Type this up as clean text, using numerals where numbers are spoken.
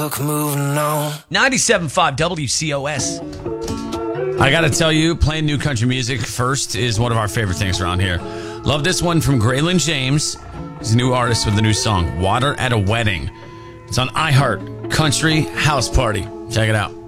book moving on. 97.5 WCOS. I got to tell you, playing new country music first is one of our favorite things around here. Love this one from Graylin James. He's a new artist with a new song, Water at a Wedding. It's on iHeart Country House Party. Check it out.